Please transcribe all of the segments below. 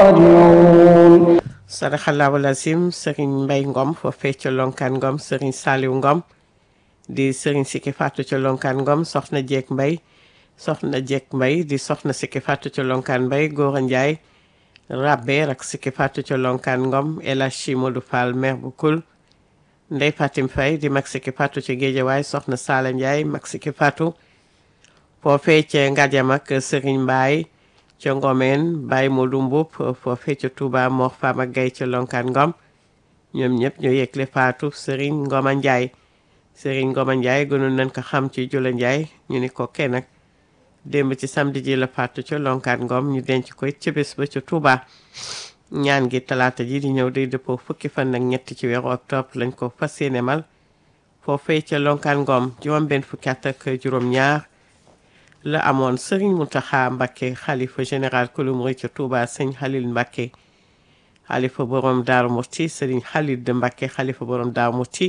راجعون sadaxallahu lazim Serigne Mbay Ngom foofee ca Lonkaan Ngom Serigne Saliou Ngom di Serigne Sikki Fatou ca Lonkaan Ngom soxna Jeek Mbay di soxna Sikki Fatou ca Lonkaan Mbay Góora Njaay Rabbe rak Sikki Fatou ca Lonkaan Ngom El Hadji Modou Fall maire bu Kul Ndey Fatim Fay di mag Sikki Fatou ca Géejawaay soxna Sala Njaay mag Sikki Fatou foofee ca Ngadiam ak Serigne Mbaay ca Ngomeen Baye Modou Mboup foofee ca Touba Mor Fama Gaye ca Lonkaan Ngom ñoom ñëpp ñoo yëgle faatu Serigne Ngoma Ndiaye gënoon nañ ko xam ci Jula Ndiaye ñu ni ko kenn nag démb ci samedi ji la faatu ca Lonkaan Ngom ñu denc ko it ca bés ba ca Touba ñaan gi talaata ji di ñëw day dëppoo fukki fan ak ñett ci weeru octobre lañ ko fas yéene mal foofee ca Lonkaan Ngom juróom benn fukki at ak juróom ñaar la amoon Serigne Mountakha Mbacké xalifa général kulu murid ca Touba sëñ Khalil Mbacké xalifa borom Daaru Muxti Serigne Khalid Mbacké xalifa borom Daaru Muxti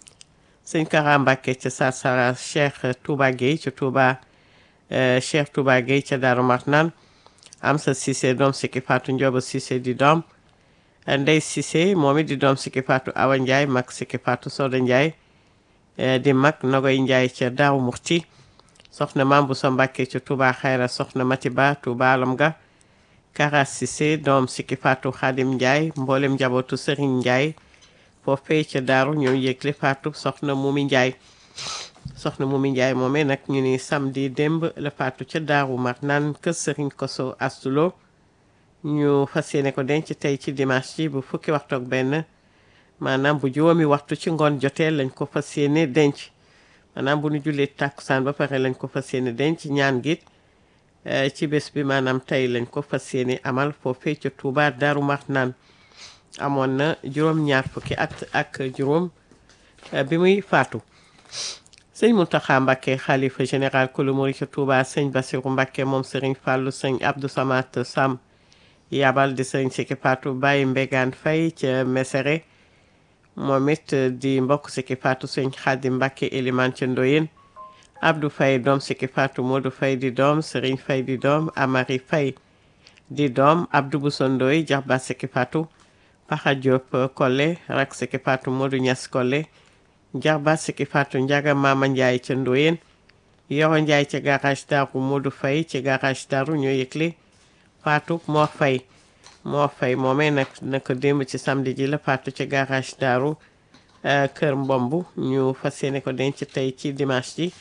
sëñ Kara Mbacké ca Sarsara Cheikh Touba Gueye ca Touba Cheikh Touba Gueye ca Daaru Marnaan Amsa Cissé doom Sikki Fatou Ndioba Cissé di doom Ndey Cissé moom it di doom Sikki Fatou Awa Ndiaye mag Sikki Fatou Soda Ndiaye di mag Nogoy Ndiaye ca Daaru Muxti soxna Mambu Sa Mbacké ca Touba Xayra soxna Matiba Touba Alam ga Kara Cissé doom Sikki Fatou Khadim Ndiaye mboolem njabootu Serigne Ndiaye foofee ca Daaru ñoo yëgle Fatou soxna Mumi Ndiaye moomee nag ñu ni samedi démb la Fatou ca Daaru Marnaan kër Serigne Koso Astulo ñu fas yéene ko denc tey ci dimanche ji bu fukki waxtu ak benn maanaam bu juróomi waxtu ci ngoon jotee lañ ko fas yéene denc maanaam bu ñu jullee tàkkusaan ba pare lañ ko fas yéene denc ñaan gi ci bés bi maanaam tey lañ ko fas yéene amal foofee ca Touba Daaru Marnaan amoon na juróom-ñaar fukki at ak juróom bi muy faatu sëñ Mountakha Mbacké xalifa général kulu murid ca Touba sëñ Bassirou Mbacké moom Serigne Fallou sëñ Abdou Samad Sam yabal di sëñ Sikki Fatou Baye Mbégane Faye ca Mesere moom it di mbokk Sikki Fatou sëñ Khadim Mbacké Elimane ca Ndoyen Abdou Faye doom Sikki Fatou Modou Faye di doom Serigne Faye di doom Amari Faye di doom Abdou Bousso Ndoye jarba Sikki Fatou Paxa Diop Kolle rak Sikki Fatou Modou Niass Kolle jarba Sikki Fatou Ndiaga Mama Ndiaye ca Ndoyen Yoro Ndiaye ca garage Daru Modou Faye ca garage Daru ñoo yëgle Fatou Mor Faye moomee naka démb ci samedi ji la Fatou ca garage Daru kër Mbomb ñu fas yéene ko denc tey ci dimanche ji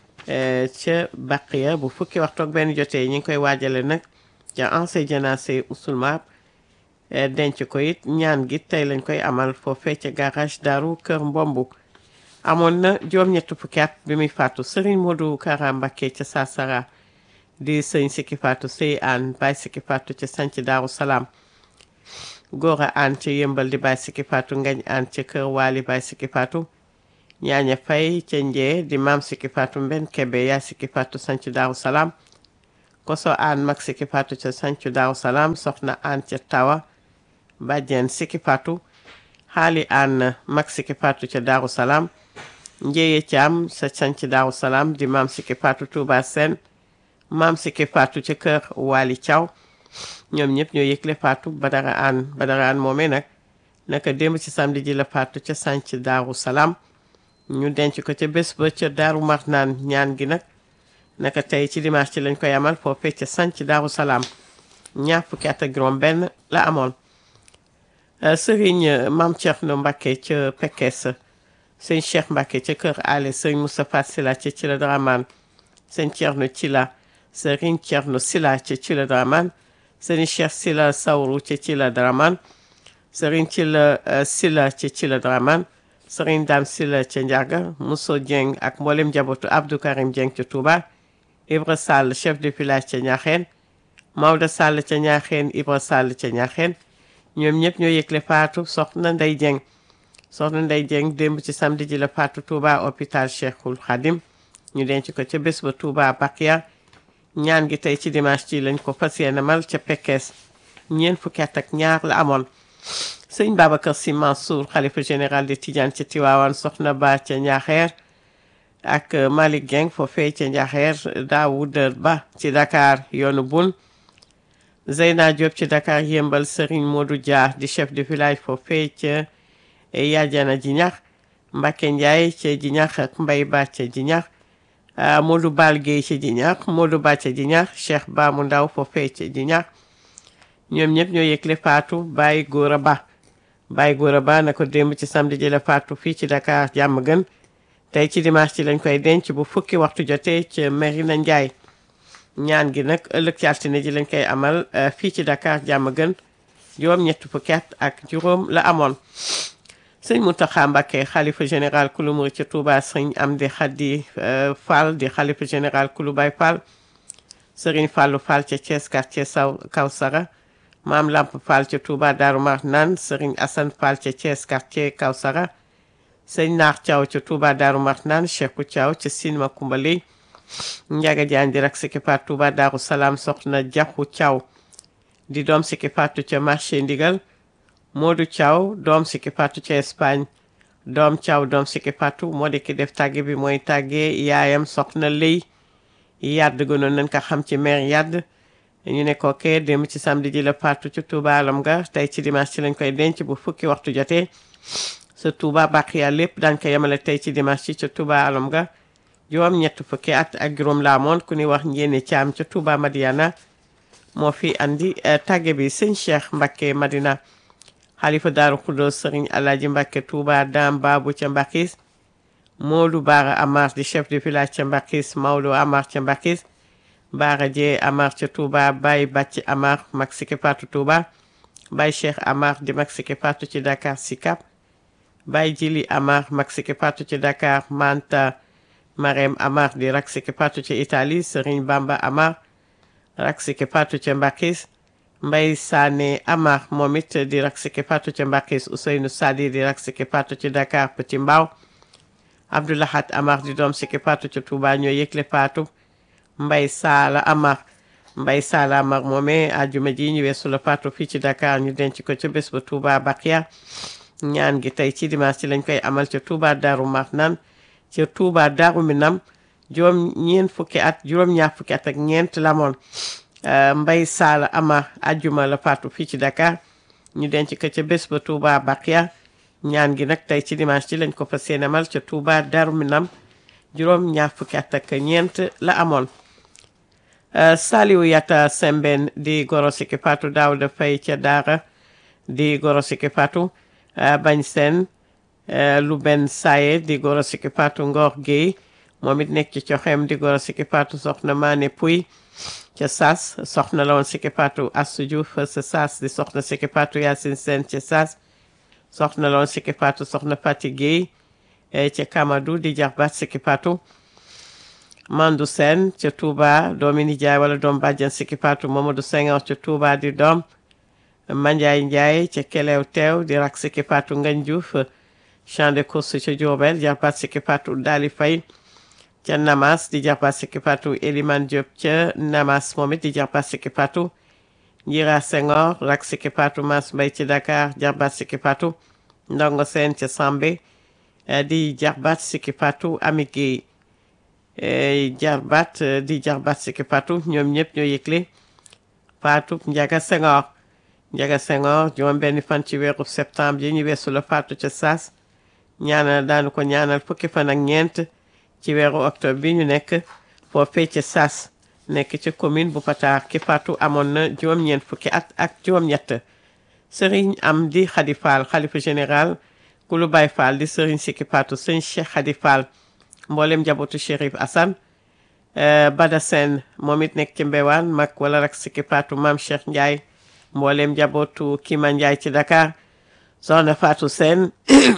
ca Baqiya bu fukki waxtu ak benn jotee ñu ngi koy waajale nag ca ancien janase usulmab denc ko it ñaan gi tey lañ koy amal foofee ca garage Daru kër Mbomb amoon na juróom-ñett fukki at bi muy faatu Serigne Modou Kara Mbacké ca Sarsara di sëñ Sikki Fatou sëy aan Baye Sikki Fatou ca sanc Daaru Salaam Góora aan ca Yëmbal di Baye Sikki Fatou Ngañ aan ca kër Waali Baye Sikki Fatou ñaaña Fay ca Njee di maam Sikki Fatou Mbenn Kebe yaay Sikki Fatou sanc Daaru Salaam Koso aan mag Sikki Fatou ca sanc Daaru Salaam soxna aan ca Tawa bàjjen Sikki Fatou xaali aan mag Sikki Fatou ca Daaru Salaam Njeye Caam sa sanc Daaru Salaam di maam Sikki Fatou Touba Sène maam Sikki Fatou ca kër Waali Thiaw ñoom ñëpp ñoo yëgle Fatou Badara aan moomee nag naka démb ci samedi ji la Fatou ca sanc Daaru Salaam ñu denc ko ca bés ba ca Daaru Marnaan ñaan gi nag naka tey ci dimanche ci lañ koy amal foofee ca sanc Daaru Salaam ñaar fukki at ak juróom benn la amoon Serigne Mame Thierno Mbacké ca Pekes sëñ Cheikh Mbacké ca kër Ale sëñ Moustapha Sila ca Thila Dramane sëñ Thierno Thila Serigne Thierno Sila ca Thila Dramane Serigne Cheikh Sila Sawru ca Thila Dramane Serigne Sila ca Thila Dramane Serigne Dame Sila ca Ndiaga Mousso Dieng ak mboolem njabootu Abdou Karim Dieng ca Touba Ibra Sall chef de village ca Ñaaxeen Maodo Sall ca Ñaaxeen Ibra Sall ca Ñaaxeen ñoom ñëpp ñoo yëgle faatu soxna Ndey Dieng démb ci samedi ji la faatu Touba hôpital Cheikhul Khadim ñu denc ko ca bés ba Touba Bakiya ñaan gi tey ci dimanche ci lañ ko fas yéene mal ca Pekes ñeent fukki at ak ñaar la amoon sëñ Babacar Sy Mansour xalifa général de Tidiane ca Tiwaawan soxna Ba ca Ñaaxeer ak Malick Dieng foofee ca Ñaaxeer Daoud Ba ci Dakar yoonu bun Zeyna Diop ci Dakar Yëmbal Serigne Modou Dia di chef de village foofee ca Yadiana Djinax Mbacke Ndiaye ca Djinax ak Mbaye Ba ca Djinax Modou Bal Gueye ca Djinax Modou Ba ca Djinax Cheikh Ba mu ndaw foofee ca Djinax ñoom ñëpp ñoo yëgle faatu Baye Gora Ba Baye Gora Ba na ko démb ci samedi ji la faatu fii ci Dakar jàmm gën tey ci dimanche ci lañ koy denc bu fukki waxtu jotee ca Merina Ndiaye ñaan gi nag ëllëg ci altine ji lañ koy amal fii ci Dakar jàmm gën juróom ñett fukki at ak juróom la amoon sëñ Mountakha Mbacké xalifa général kulu murid ca Touba sëñ Amdi Khady Fall di xalifa général kulu Baye Fall sëriñ Fallou Fall ca Thiès quartier Kawsara maam Lamp Fall ca Touba Darou Marnane sëriñ Assane Fall ca Thiès quartier Kawsara sëñ Naar Thiaw ca Touba Darou Marnane Cheikhou Thiaw ca Sine Macoumba Ley Ndiaga Diagne di rak Siki Fatou Touba Darou Salam soxna Diakhou Thiaw di doom Siki Fatou ca marché Ndigal Modou Thiaw doom Siki Fatou ca Espagne doom Thiaw doom Siki Fatou moo di ki def tàgge bi mooy tàgge yaayam soxna Ley Yadd gënoon nañ ko xam ci mère Yadd ñu ne ko kee dem ci samedi ji la faatu ci Touba alam ga tey ci dimanche ci lañ koy denc bu fukki waxtu jotee sa Touba Baqiya lépp daañ ko yemale tey ci dimanche ci Touba alam ga juróom ñett fukki at ak juróom la amoon ku ni wax njéene caam ca Touba Madiana moo fi andi tàgge bi sëñ Cheikh Mbacké Madina xalifa Daaru Khoudoss sëriñ Alaaji Mbacké Touba Dam Babu ca Mbakis Modou Bara Amar di chef de village ca Mbakis Maodo Amar ca Mbakis Bara Dieye Amar ca Touba Baye Bàcc Amar mag Siki Fatou Touba Baye Cheikh Amar di mag Siki Fatou ci Dakar Sicap Baye Jili Amar mag Siki Fatou ci Dakar Manta Marème Amar di rak Siki Fatou ci Italie Serigne Bamba Amar rak Siki Fatou ca Mbakis Mbaye Sané Amar moom it di rak Siki Fatou ca Mbakis Ousseynou Sadi di rak Siki Fatou ci Dakar Petit Mbao Abdoulahat Amar di doom Siki Fatou ca Touba ñoo yëgle Fatou Mbaye Sala Amar Mbaye Sala Amar moomee àjjuma ji ñu weesu la faatu fii ci Dakar ñu denc ko ca bés ba Touba Baqiya ñaan gi tey ci dimanche ci lañ koy amal ca Touba Darou Marnane ca Touba Darou Minam juróom ñaar fukki at ak ñeent lamoon Mbaye Sala Amar àjjuma la faatu fii ci Dakar ñu denc ko ca bés ba Touba Baqiya ñaan gi nag tey ci dimanche ci lañ ko fas yéene amal ca Touba Darou Minam juróom ñaar fukki at ak ñeent la amoon Saliou Yatta Sembène di goro Siki Fatou Daouda Faye ca Daara di goro Siki Fatou Bañ Sène lu benn Saye di goro Siki Fatou Ngor Gueye moom it nekk ci coxeem di goro Siki Fatou soxna Mané Pouy ca Saas soxna la woon Siki Fatou Assou Diouf sa Saas di soxna Siki Fatou Yacine Sène ca Saas soxna la woon Siki Fatou soxna Fati Gueye ca Kamadou di jarbaat Siki Fatou Mandou Sène ca Touba doomi nijaay wala doom bàjjan Siki Fatou Mamadou Senghor ca Touba di doom Mandiaye Ndiaye ca Kelew Teew di rak Siki Fatou Ngagne Diouf champ de course ca Diourbel jarbaat Siki Fatou Dali Faye ca Namas di jarbaat Siki Fatou Elimane Diop ca Namas moom it di jarbaat Siki Fatou Njira Senghor rak Siki Fatou Mas Mbaye ci Dakar jarbaat Siki Fatou Ndongo Sène ca Sambe di jarbaat Siki Fatou Ami Gueye jarbaat di jarbaat Siki Fatou ñoom ñëpp ñoo yëgle Fatou Ndiaga Senghor juróom benn fan ci weeru septembre yi ñu weesu la faatu ca Saas ñaanal daanu ko ñaanal fukki fan ak ñeent ci weeru octobre bi ñu nekk foofee ca Saas nekk ci commune bu Patar ki faatu amoon na juróom-ñeent fukki at ak juróom-ñett Serigne Amdi Khady Fall xalifa général kulu Baye Fall di Serigne Siki Fatou sëñ Cheikh Khady Fall mboolem njabootu Chérif Assane Bada Sène moom it nekk ci Mbewaan mag wala rak Siki Fatou Mame Cheikh Ndiaye mboolem njabootu Kima Ndiaye ci Dakar soxna Fatou Sène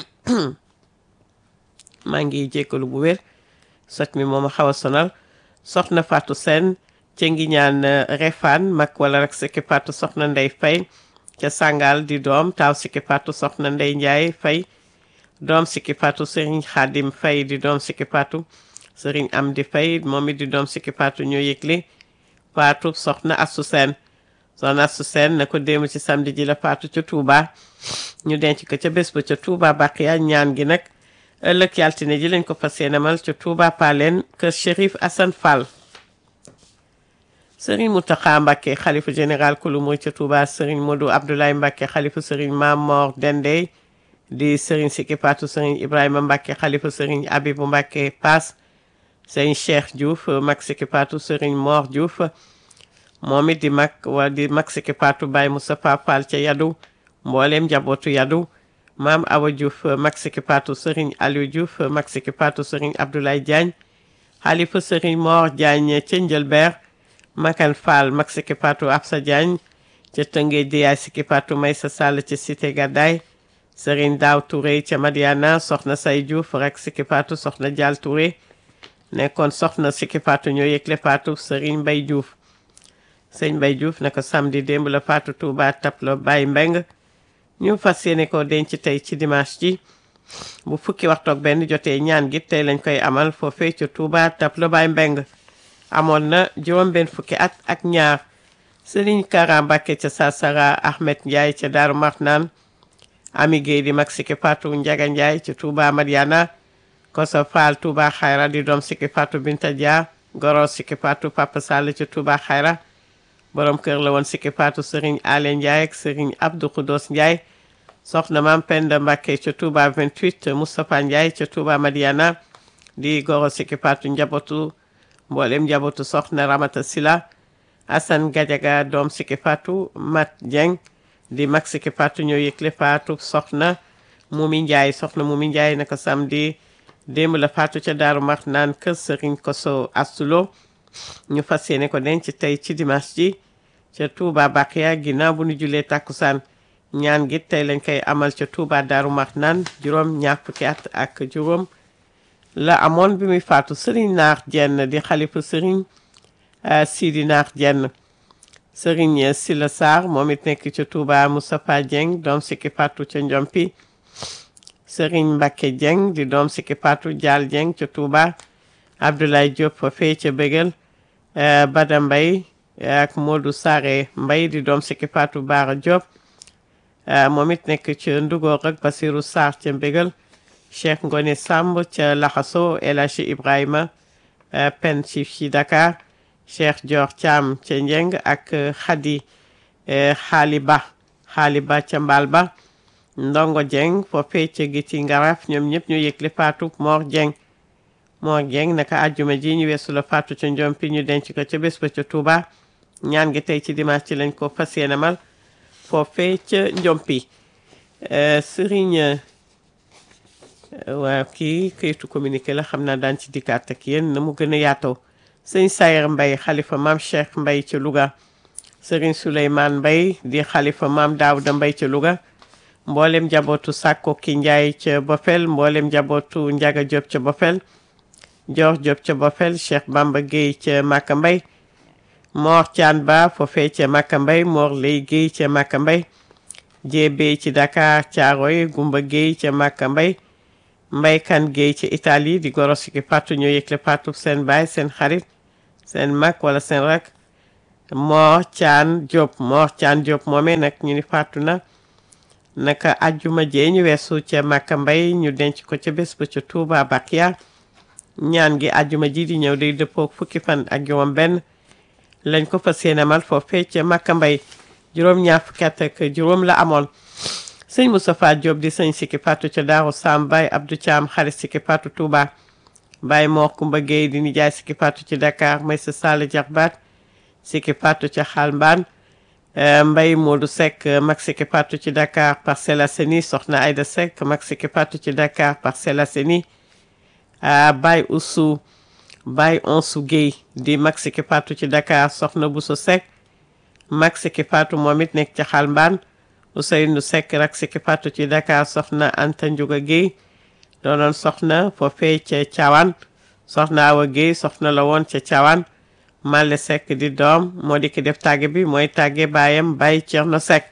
maa ngi jéggalu bu wér sot mi moom a xaw a sonal soxna Fatou Sène ca ngi ñaan Refane mag wala rak Siki Fatou soxna Ndey Faye ca Sangal di doom taaw Siki Fatou soxna Ndey Ndiaye Faye doom Siki Fatou Serigne Khadim Faye di doom Siki Fatou Serigne Amdi Faye moom it di doom Siki Fatou ñoo yëgle Fatou soxna Assou Sène soxna Assou Sène na ko démb ci samedi ji la faatu ca Touba ñu denc ko ca bés ba ca Touba Baqiya ñaan gi nag ëllëg ci altine ji lañ ko fas yéene amal ca Touba Palen kër Chérif Assane Fall Serigne Mountakha Mbacké xalifa général kulu murid ca Touba Serigne Modou Abdoulaye Mbacké xalifa Serigne Mamor Dendey di Serigne Siki Patou Serigne Ibrahima Mbacké xalifa Serigne Abibou Mbacké Pass Serigne Cheikh Diouf mag Siki Patou Serigne Mor Diouf moom it di mag Siki Patou Baye Moustapha Fall ca Yadou mboolem njabootu Yadou Maam Awa Diouf mag Siki Patou Serigne Aliou Diouf mag Siki Patou Serigne Abdoulaye Diagne xalifa Serigne Mor Diagne ca Njëlbeer Makan Fall mag Siki Patou Absa Diagne ca Tëngéej di yaay Siki Patou Maysa Sall ca Cité Gàddaay Serigne Daaw Touré ca Madiana soxna Say Diouf rek Siki Patou soxna Dial Touré nekkoon soxna Siki Patou ñoo yëgle Patou Serigne Mbaye Diouf sëñ Mbaye Diouf naka samedi démb la Fatou Touba Taplo Baye Mbeng ñu fas yéene ko denc tey ci dimanche ji bu fukki waxtu ak benn jotee ñaan gi tey lañ koy amal foofee ca Touba Taplo Baye Mbeng amoon na juróom benn fukki at ak ñaar Serigne Kara Mbacké ca Sarsara Ahmed Ndiaye ca Daaru Marnaan Ami Gueye di mag Siki Patou Ndiaga Ndiaye ca Touba Madiana Koso Fall Touba Xayra di doom Siki Patou Binta Dia goro Siki Patou Papa Sall ca Touba Xayra borom kër la woon Siki Patou Serigne Ale Ndiaye ak Serigne Abdou Khoudos Ndiaye soxna Mam Penda Mbacké ca Touba 28 Moustapha Ndiaye ca Touba Madiana di goro Siki Patou njabootu mboolem njabootu soxna Ramata Sila Assane Gadiaga doom Siki Patou Mat Dieng di mag Siki Patou ñoo yëgle Fatou soxna Mumi Ndiaye naka samedi démb la Fatou ca Daaru Marnaan kër Serigne Koso Astulo ñu fas yéene ko denc tey ci dimanche ji ca Touba Bakiya ginnaaw bu ñu julee takkusaan ñaan gi tey lañ koy amal ca Touba Daaru Marnaan juróom ñaar fukki at ak juróom la amoon bi muy faatu Serigne Naar Jenn di xalifa Serigne Sidi Naar Jenn Serigne Sila Sarr moom it nekk ca Touba Moustapha Dieng doom Siki Patou ca Njompi Serigne Mbacké Dieng di doom Siki Patou Dial Dieng ca Touba Abdoulaye Diop foofee ca Béguel Bada Mbaye ak Modou Sare Mbaye di doom Siki Patou Bara Diop moom it nekk ca Ndugor ak Basirou Sarr ca Béguel Cheikh Ngone Samb ca Laxaso El Hadji Ibrahima Pen ci Dakar Cheikh Dior Thiam ca Njeng ak Khady Xaali Ba ca Mbal Ba Ndongo Dieng foofee ca Giti Ngaraf ñoom ñëpp ñu yëgle Fatou Mor Dieng naka àjjuma ji ñu weesu la Fatou ca Njompi ñu denc ko ca bés ba ca Touba ñaan gi tey ci dimanche ci lañ ko fas yéene amal foofee ca Njompi Serigne waaw kii kayitu communiqué la xam naa daan ci dikkaat ak yéen na mu gën a yaatoo sëñ Sayer Mbaye xalifa maam Cheikh Mbaye ca Louga Serigne Souleymane Mbaye di xalifa maam Daouda Mbaye ca Louga mboolem njabootu Sakko ki Ndiaye ca Bofel mboolem njabootu Ndiaga Diop ca Bofel Dior Diop ca Bofel Cheikh Bamba Gueye ca Maka Mbaye Mor Thian Ba foofee ca Maka Mbaye Mor Lay Gueye ca Maka Mbaye Jébe ci Dakar Thiaroye Gumba Gueye ca Maka Mbaye Mbaye Kan Gueye ca Italie di goro Siki Patou ñoo yëgle Patou seen baay seen xarit seen mag wala seen rak Mor Thian Diop moomee nag ñu ni faatu na naka ajjuma jee ñu weesu ca Maka Mbaye ñu denc ko ca bés ba ca Touba Bakiya ñaan gi ajjuma ji di ñëw day dëppook fukki fan ak juróom benn lañ ko fas yéene amal foofee ca Maka Mbaye juróom ñaar fukki at ak juróom la amoon sëñ Moustapha Diop di sëñ Siki Patou ca Daaru Sam Baye Abdou Thiam xarit Siki Patou Touba Baye Mor Kumba Gueye di nijaay Siki Patou ci Dakar Maysa Sall Jaxbaat Siki Patou ca Xalmbaan Mbaye Modou Seck mag Siki Patou ci Dakar Parcelles Assainies soxna Aïda Seck mag Siki Patou ci Dakar Parcelles Assainies Baye Onsou Gueye di mag Siki Patou ci Dakar soxna Bousso Seck mag Siki Patou moom it nekk ca Xalmbaan Ousseynou Seck rak Siki Patou ci Dakar soxna Anta Ndiouga Gueye doonoon soxna foofee ca Thiawane soxna Awa Gueye soxna la woon ca Thiawane Malle Seck di doom moo di ki def tàgge bi mooy tàgge baayam Baye Thierno Seck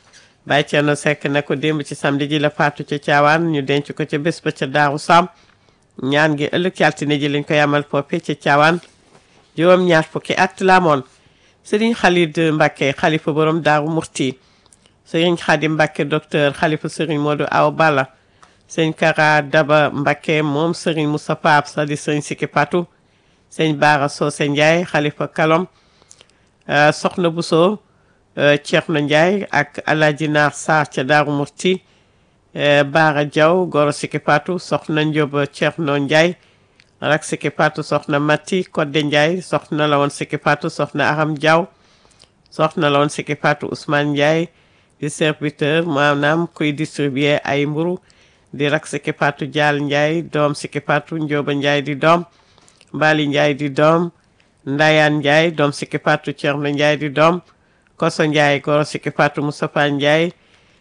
na ko démb ci samedi ji la faatu ca Thiawane ñu denc ko ca bés ba ca Daaru Sam ñaan gi ëllëg ci altine ji lañ koy amal foofee ca Thiawane juróom ñaar fukki at la amoon Serigne Khalid Mbacké xalifa borom Daaru Murti Serigne Khadim Mbacké docteur xalifa Serigne Modou Awa Balla Serigne Kara Daba Mbacké moom Serigne Moustapha Absa di Serigne Siki Patou Serigne Bara Socé Ndiaye xalifa Kalom soxna Bousso Thierno Ndiaye ak Alaaji Naar Sarr ca Daaru Murti Baara Diaw goro Siki Fatou soxna Ndiob Thierno Ndiaye rak Siki Fatou soxna Mati Kodde Ndiaye soxna la woon Siki Fatou soxna Aram Diaw soxna la woon Siki Fatou Ousmane Ndiaye di serviteur maanaam kuy distribuer ay mburu di rak Siki Fatou Dial Ndiaye doom Siki Fatou Ndioba Ndiaye di doom Bali Ndiaye di doom Ndayane Ndiaye doom Siki Fatou Thierno Ndiaye di doom Koso Ndiaye goro Siki Fatou Moustapha Ndiaye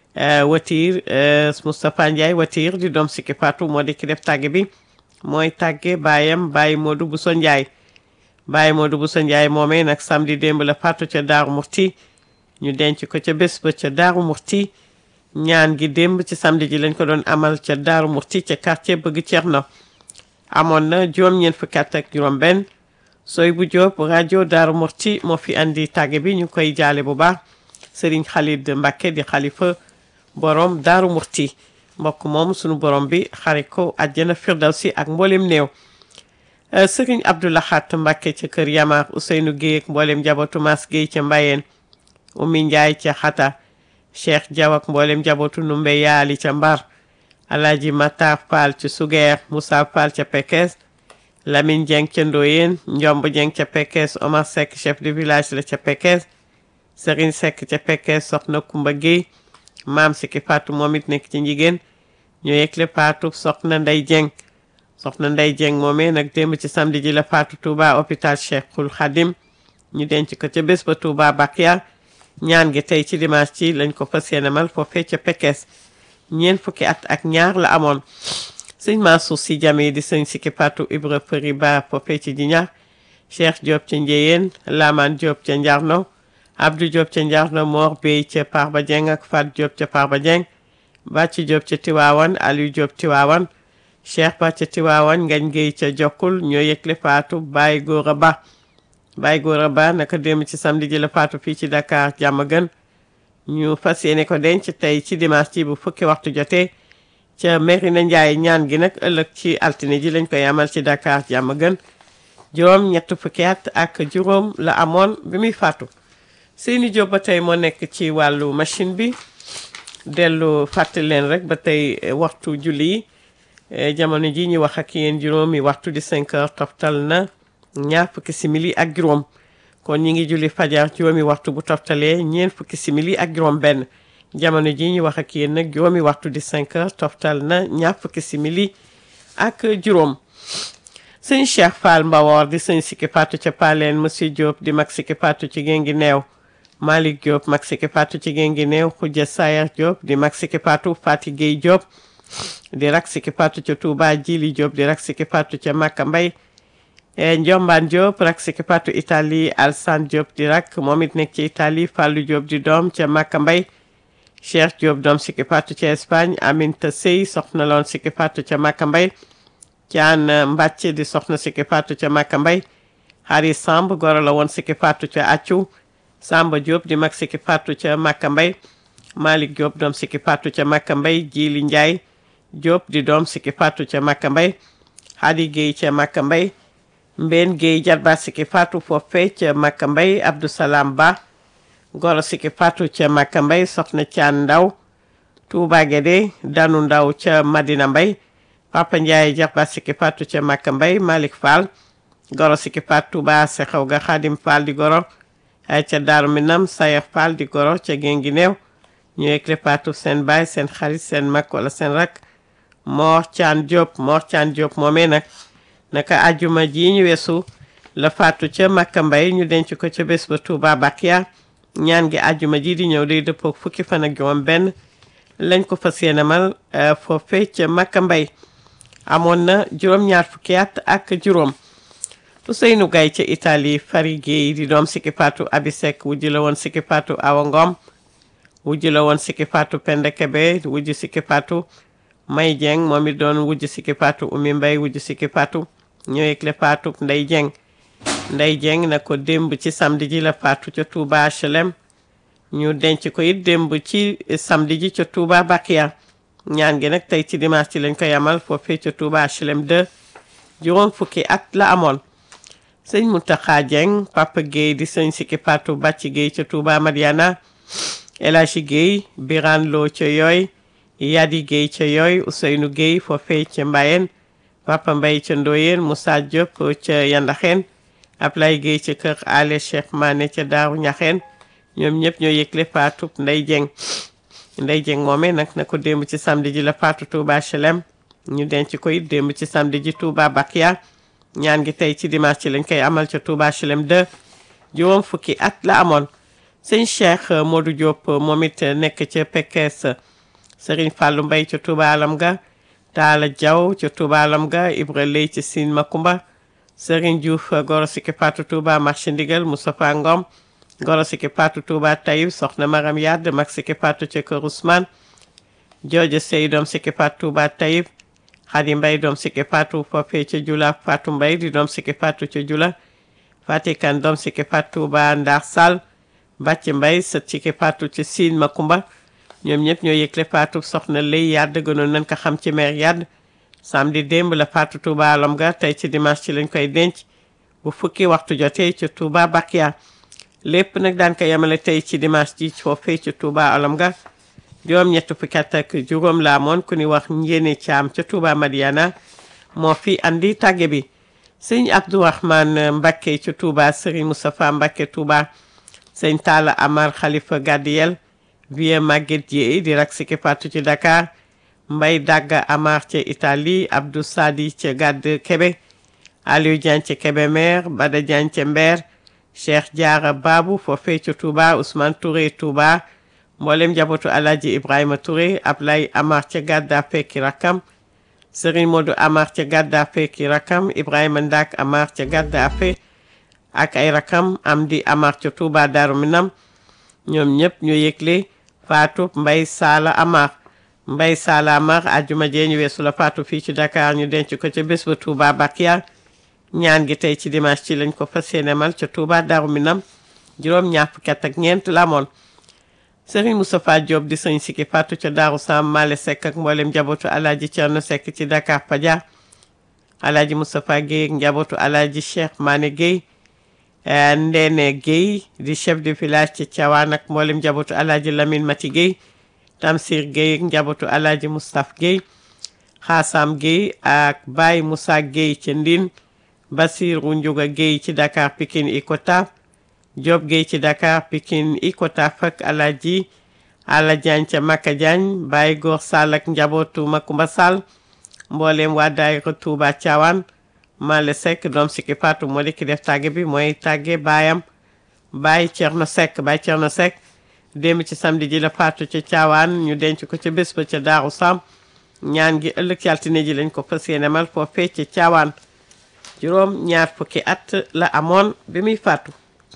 Watir Moustapha Ndiaye Watir di doom Siki Fatou moo di ki def tàgge bi mooy tàgge baayam Baye Modou Bousso Ndiaye Baye Modou Bousso Ndiaye moomee nag samedi démb la faatu ca Daaru Murti ñu denc ko ca bés ba ca Daaru Murti ñaan gi démb ci samedi ji lañ ko doon amal ca Daaru Murti ca quartier Bëgg Cerno amoon na juróom-ñeent fukki at ak juróom benn sooy bu Jóob rajo Daaru Murti moo fi andi tàgge bi ñu koy jaale bu baax Serigne Khalid Mbacké di xalifa borom Daaru Murti mbokk moom sunu borom bi xare ko àjjana firdawsi ak mboolem néew Serigne Abdoulahat Mbacké ca kër Yamar Ousseynou Guèye ak mboolem njabootu Mas Guèye ca Mbayeen Oumy Ndiaye ca Xata Cheikh Diaw ak mboolem njabootu Numbe Yaali ca Mbar Alaaji Matar Fall ca Sugeer Moussa Fall ca Pekes Lamine Dieng ca Ndoyen Njomb Dieng ca Pekes Omar Seck chef de village la ca Pekes Serigne Seck ca Pekes soxna Kumba Guèye maam Siki Fatou moom it nekk ci njigéen ñu yëgle faatu soxna Ndey Dieng soxna Ndey Dieng moomee nag démb ci samedi ji la faatu Touba hôpital Cheikhul Khadim ñu denc ko ca bés ba Touba Bakia ñaan gi tey ci dimanche ci lañ ko fas yéenemal foofee ca Pekes ñeent fukki at ak ñaar la amoon sëñ Mansour Sy Djamil di sëñ Siki Fatou Ibra Fëri Ba foofee ci Jiñar Cheikh Diop ca Njeyeen Laman Diop ca Njarno Abdou Diop ca Njarno Mor Bey ca Parba Dieng ak Fat Diop ca Parba Dieng Bàcci Diop ca Tiwaawan Aliou Diop Tiwaawan Cheikh Ba ca Tiwaawan Ngañ Gueye ca Jokkul ñoo yëgle faatu Baye Gora Ba Baye Gora Ba naka démb ci samedi ji la faatu fii ci Dakar Diamaguène ñu fas yéene ko denc tey ci dimanche ci bu fukki waxtu jotee ca Merina Ndiaye ñaan gi nag ëllëg ci altine ji lañ koy amal ci Dakar Diamaguène juróom ñett fukki at ak juróom la amoon bi muy faatu Seyni Diop ba tey moo nekk ci wàllu machine bi dellu fàttali leen rek ba tey waxtu julli jamono ji ñu wax ak yéen juróomi waxtu di 5 heures toftal na ñaar fukki simili ak juróom kon ñi ngi julli fajar juróomi waxtu bu toftalee ñeent fukki simili ak juróom benn jamono ji ñu wax ak yéen nag juróomi waxtu di 5 heures toftal na ñaar fukki simili ak juróom sëñ Cheikh Fall Mbawor di sëñ Siki Fatou ca Paleen monsieur Diop di mag Siki Fatou ci Gengi Neew Malick Diop mag Siki Fatou ci Gengi Neew Khoudia Sayer Diop di mag Siki Fatou Fati Gueye Diop di rak Siki Fatou ca Touba Jili Diop di rak Siki Fatou ca Makka Mbay Njomban Diop rak Siki Fatou Italie Alsan Diop di rak moom it nekk ci Italie Fallou Diop di doom ca Makka Mbay Cheikh Diop doom Siki Fatou ca Espagne Aminta Sey soxna loon Siki Fatou ca Makka Mbay Caan Mbàcce di soxna Siki Fatou ca Makka Mbay Hari Samb goro la woon Siki Fatou ca Accu Samba Diop di mag Siki Fatou ca Makka Mbay Malick Diop doom Siki Fatou ca Makka Mbay Jili Ndiaye Diop di doom Siki Fatou ca Makka Mbay Hadi Gueye ca Makka Mbay Mbeen Gueye jarba Siki Fatou foofee ca Makka Mbay Abdou Salam Ba goro Siki Fatou ca Makka Mbay soxna Caan Ndaw Touba Guédé Danu Ndaw ca Madina Mbay Papa Ndiaye jarba Siki Fatou ca Makka Mbay Malick Fall goro Siki Fatou Touba Sexaw ga Khadim Fall di goro ay ca Daaru Minam Sayer Fall di goro ca Gengi Neew ñu yëgle faatu seen baay seen xarit seen mag wala seen rak Mor Caan Diop moomee nag naka ajuma ji ñu weesu la faatu ca Makka Mbay ñu denc ko ca bés ba Touba Bakia ñaan gi ajuma ji di ñëw day dëppoo fukki fan ak juróom benn lañ ko fas yéenemal foofe ca Makka Mbay amoon na juróom-ñaar fukki at ak juróom Ousseynou Gaye ca Italie Fari Gueye di doom Siki Fatou Abi Seck wujji la woon Siki Fatou Awa Ngom wujji la woon Siki Fatou Penda Kebe wujji Siki Fatou May Dieng moom it doon wujji Siki Fatou Oumy Mbay wujji Siki Fatou ñoo yëgle Fatou Ndey Dieng na ko démb ci samedi ji la Fatou ca Touba HLM ñu denc ko it démb ci samedi ji ca Touba Bakia ñaan gi nag tey ci dimanche ci lañ ko yamal foofee ca Touba HLM 2 juróom fukki at la amoon sëñ Mountakha Dieng Papa Guèye di sëñ Sikki Fatou Bàcci Guèye ca Touba Mariana El Hadji Guèye Birane Lo ca yooy Yadi Guèye ca yooy Ousseynou Guèye foofee ca Mbayeen Papa Mbaye ca Ndoyeen Moussa Diop ca Yandaxeen Ablaye Guèye ca kër Ale Cheikh Mané ca Daaru Ñaxeen ñoom ñëpp ñoo yëgle faatu Ndey Dieng Ndey Dieng moomee nag na ko démb ci samedi ji la faatu Touba HLM ñu denc ko it démb ci samedi ji Touba Bakia ñaan gi tey ci dimanche ci lañ koy amal ca Touba HLM 2 juróom fukki at la amoon sëñ Cheikh Modou Diop moom it nekk ca Pekes Serigne Fallou Mbaye ca Touba Alam ga Talla Diaw ca Touba Alam ga Ibra Lay ci Sine Makumba Serigne Diouf Goro Sikki Fatou Touba marché Ndigal Moustapha Ngom Goro Sikki Fatou Touba Taïb Soxna Maram Yadd mag Sikki Fatou ca Kër Ousmane Jooja Sey doom Sikki Fatou Touba Taïb Xadi Mbay doom Sikki Fatou foofee ca Jula Fatou Mbay di doom Sikki Fatou ca Jula Fatikan doom Sikki Fatou Touba Ndar Sall Bàcc Mbay sët Sikki Fatou ca Sine Makumba ñoom ñëpp ñoo yëgle Fatou soxna Lay Yadd gënoon nañ ko xam ci meer Yadd samedi démb la Fatou Touba Alam ga tey ci dimanche ci lañ koy denc bu fukki waxtu jotee ca Touba Bakia lépp nag daan ko yemale tey ci dimanche ji foofee ca Touba Alam ga juróom ñett fukki at ak juróom la amoon ku ni wax Njéene Caam ca Touba Madiana moo fi andi tàgge bi sëñ Abdourahmane Mbacké ca Touba Serigne Moustapha Mbacké Touba sëñ Talla Amar Khalifa Gadiyel Vieux Maguette Dieye di rak Sikki Fatou ci Dakar Mbay Dagga Amar ca Italie Abdou Sadi ca Gàdd Kébé Aliou Diagne ca Kébémer Bada Diagne ca Mber Cheikh Diarra Babou foofee ca Touba Ousmane Touré Touba mboolem njabootu Alaaji Ibrahima Touré Ablaye Amar ca Gadda fekki rakam Serigne Modou Amar ca Gadda fekki rakam Ibrahima Ndak Amar ca Gadda fe ak ay rakam Amdi Amar ca Touba Darou Minam ñoom ñëpp ñu yëgle faatu Mbay Sala Amar Mbay Sala Amar ajuma jee ñu weesu la faatu fii ci Dakar ñu denc ko ca bés ba Touba Bakia ñaan gi tey ci dimanche ci lañ ko fas yéene mal ca Touba Darou Minam juróom ñaar fukki at ak ñeent la amoon Serigne Moustapha Diop di sëñ Sikki Fatou ca Daaru Sam Male Seck ak mboolem njabootu Alaaji Cerno Seck ci Dakar Padia Alaaji Moustapha Guèye ak njabootu Alaaji Cheikh Mané Guèye Ndene Guèye di chef de village ci Thiawane ak mboolem njabootu Alaaji Lamine Mati Guèye Tamsir Guèye ak njabootu Alaaji Moustapha Guèye Xaasam Guèye ak Baye Moussa Guèye ca Ndine Basirou Ndiouga Guèye ci Dakar Pikine Icotaf Diop Guèye ci Dakar Pikine Icotaf ak Alaaji Ala Diagne ca Makka Diagne Baye Góor Sall ak njabootu Makumba Sall mboolem waa daayira Touba Thiawane Male Seck doom Sikki Fatou moo di ki def tàgge bi mooy tàgge baayam Baye Thierno Seck démb ci samedi ji la faatu ca Thiawane ñu denc ko ca bés ba ca Daaru Sam ñaan gi ëllëg ci altine ji lañ ko fas yéene mal foofee ca Thiawane juróom ñaar fukki at la amoon bi muy faatu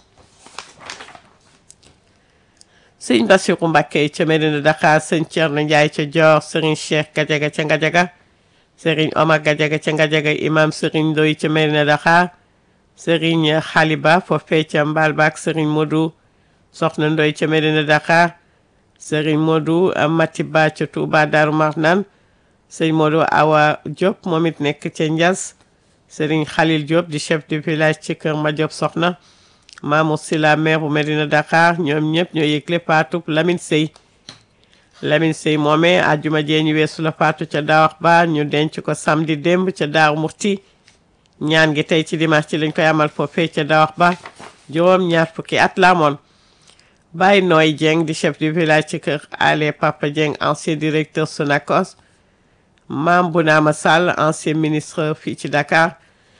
sëñ Bassirou Mbacké ca Medina Dakar sëñ Thierno Ndiaye ca Dior Serigne Cheikh Gadiaga ca Ngadiaga Serigne Omar Gadiaga ca Ngadiaga imam Serigne Ndoye ca Medina Dakar Serigne Khaliba foofee ca Mbalbak Serigne Modou Soxna Ndoye ca Medina Dakar Serigne Modou Matiba ca Touba Darou Marnane Serigne Modou Awa Diop moom it nekk ca Ndias Serigne Khalil Diop di chef de village ci Kër Madiop Soxna Mamou Sila maire bu Medina Dakar ñoom ñëpp ñoo yëgle faatu Lamine Sey moomee àjjuma jee ñu weesu la faatu ca Dawax Ba ñu denc ko samedi démb ca Daaru Murti ñaan gi tey ci dimanche ci lañ koy amal foofee ca Dawax Ba juróom ñaar fukki at la amoon Baye Noy Dieng di chef du village ci kër Ale Papa Dieng ancien directeur Sonacos Mam Bounama Sall ancien ministre fii ci Dakar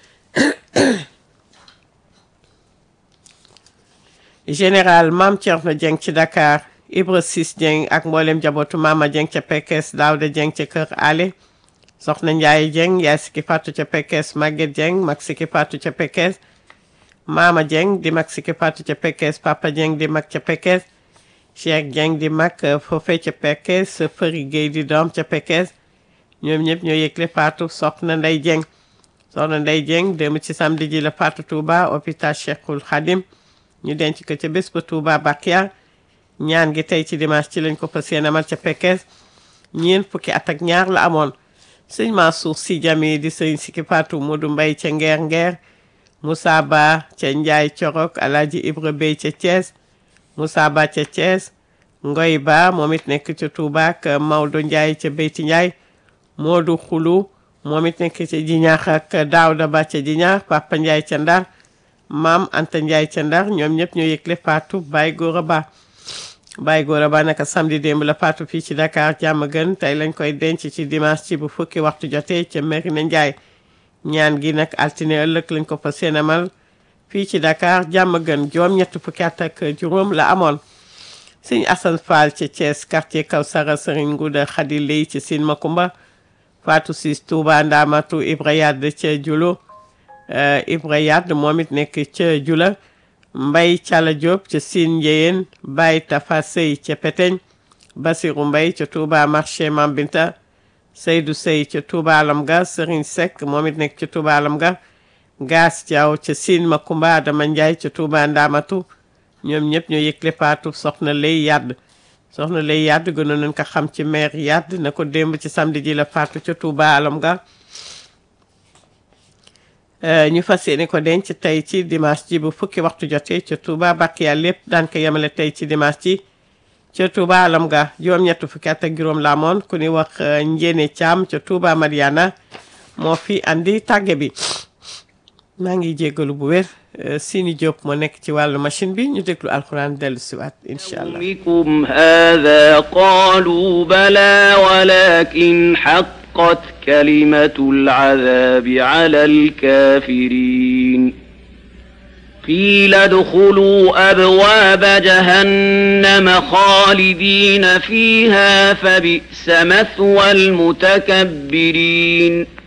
général Mam Thierno Dieng ci Dakar Ibra Sis Dieng ak mboolem jabootu Mama Dieng ca Pekes Daouda Dieng ca kër Ale Soxna Ndiaye Dieng yaay Sikki Fatou ca Pekes Maguette Dieng mag Sikki Fatou ca Pekes Mama Dieng di mag Sikki Fatou ca Pekes Papa Dieng di mag ca Pekes Cheikh Dieng di mag foofee ca Pekes Fëri Gueye di doom ca Pekes ñoom ñëpp ñoo yëgle faatu Soxna Ndey Dieng démb ci samedi ji la faatu Touba hôpital Cheikhul Khadim ñu denc ko ca bés ba Touba Bakia ñaan gi tey ci dimanche ci lañ ko fas yéene amal ca Pekes ñeent fukki at ak ñaar la amoon sëñ Mansour Sy Djami di sëñ Sikki Fatou Modou Mbaye ca Ngeer Moussa Ba ca Njaay Corok Alaaji Ibra Bey ca Thiès Moussa Ba ca Thiès Ngoy Ba moom it nekk ca Touba ak Maodo Ndiaye ca Beyti Ndiaye Modou Xulu moom it nekk ca Jiñaax ak Daawda Ba ca Jiñaax Papa Ndiaye ca Ndar Maam Anta Ndiaye ca Ndar ñoom ñëpp ñoo yëgle faatu Baye Gora Ba Baye Gora Ba naka samedi démb la faatu fii ci Dakar jàmm gën tey lañ koy denc ci dimanche ci bu fukki waxtu jotee ca Merina Ndiaye ñaan gi nag altine ëllëg lañ ko fa seenamal fii ci Dakar jàmm gën juróom ñett fukki at ak juróom la amoon Sëñ Assane Fall ci Thiès quartier Kawsara Serigne Ngouda Khady Ley ci Sine Makumba Fatou Sis Touba Ndamatu Ibra Yade ca Julo Ibra Yade moom it nekk ca Jula Mbay Cala Diop ca Sine Njeyeen Baye Tafa Sey ca Peteñ Basiru Mbay ca Touba marché Mambinta Seydou Sey ca Touba Alamga Serigne Seck moom it nekk ca Touba Alamga Gaas Diaw ca Sine Makumba Adama Ndiaye ca Touba Ndamatu ñoom ñëpp ñoo yëgle faatu soxna Lay Yadd soxna Lay Yadd gënoon nañ ko xam ci maire Yadd na ko démb ci samedi ji la faatu ca Touba Alamga ñu fas yéene ko denc tey ci dimanche ji bu fukki waxtu jotee ca Touba Bakiya lépp daan ko yemale tey ci dimanche ji ca Touba Alamga juróom-ñett fukki at ak juróom la amoon ku ni wax Njéene Caam ca Touba Mariana moo fi andi tàgge bi maa ngi jéggalu bu wér Sini Diop moo nekk ci wàllu machine bi ñu déglu alxuraan dellu siwaat incha allah يومكم هذا قالوا بلى ولكن حقت كلمة العذاب على الكافرين قيل ادخلوا أبواب جهنم خالدين فيها فبئس مثوى المتكبرين